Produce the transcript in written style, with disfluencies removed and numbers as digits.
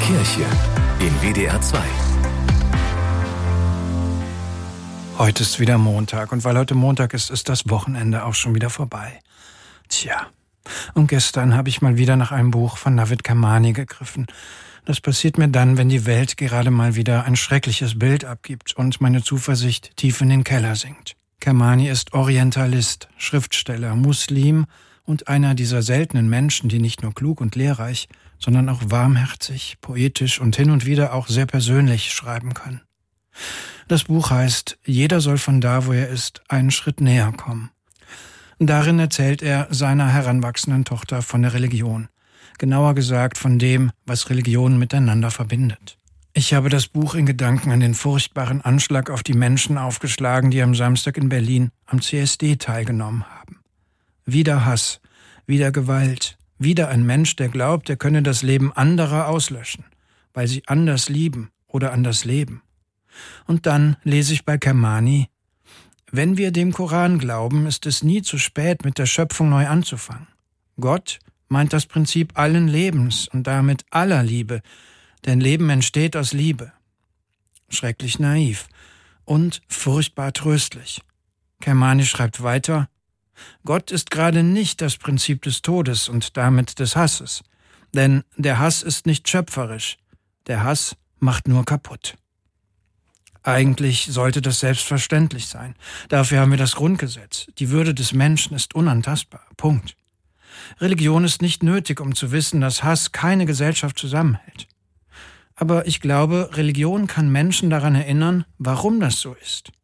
Kirche in WDR 2. Heute ist wieder Montag und weil heute Montag ist, ist das Wochenende auch schon wieder vorbei. Tja, und gestern habe ich mal wieder nach einem Buch von Navid Kermani gegriffen. Das passiert mir dann, wenn die Welt gerade mal wieder ein schreckliches Bild abgibt und meine Zuversicht tief in den Keller sinkt. Kermani ist Orientalist, Schriftsteller, Muslim und einer dieser seltenen Menschen, die nicht nur klug und lehrreich, sondern auch warmherzig, poetisch und hin und wieder auch sehr persönlich schreiben können. Das Buch heißt »Jeder soll von da, wo er ist, einen Schritt näher kommen«. Darin erzählt er seiner heranwachsenden Tochter von der Religion. Genauer gesagt von dem, was Religionen miteinander verbindet. Ich habe das Buch in Gedanken an den furchtbaren Anschlag auf die Menschen aufgeschlagen, die am Samstag in Berlin am CSD teilgenommen haben. Wieder Hass, wieder Gewalt, wieder ein Mensch, der glaubt, er könne das Leben anderer auslöschen, weil sie anders lieben oder anders leben. Und dann lese ich bei Kermani: Wenn wir dem Koran glauben, ist es nie zu spät, mit der Schöpfung neu anzufangen. Gott meint das Prinzip allen Lebens und damit aller Liebe, denn Leben entsteht aus Liebe. Schrecklich naiv und furchtbar tröstlich. Kermani schreibt weiter: Gott ist gerade nicht das Prinzip des Todes und damit des Hasses, denn der Hass ist nicht schöpferisch, der Hass macht nur kaputt. Eigentlich sollte das selbstverständlich sein. Dafür haben wir das Grundgesetz. Die Würde des Menschen ist unantastbar. Punkt. Religion ist nicht nötig, um zu wissen, dass Hass keine Gesellschaft zusammenhält. Aber ich glaube, Religion kann Menschen daran erinnern, warum das so ist.